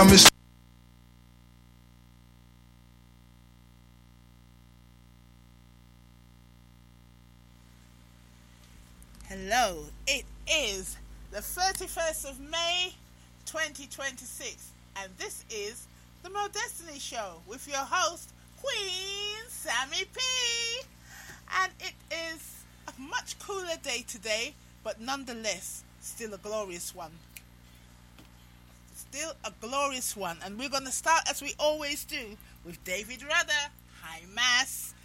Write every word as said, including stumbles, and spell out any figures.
Hello, it is the thirty-first of May twenty twenty-six, and this is the Mo Destiny Show with your host, Queen Sammy P. And it is a much cooler day today, but nonetheless, still a glorious one. Still a glorious one. And we're going to start, as we always do, with David Rudder. High Mass.